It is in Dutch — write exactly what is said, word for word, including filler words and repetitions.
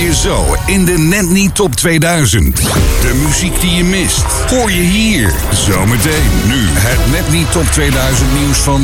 je zo in de Net Niet Top tweeduizend. De muziek die je mist, hoor je hier. Zometeen nu het Net Niet Top tweeduizend nieuws van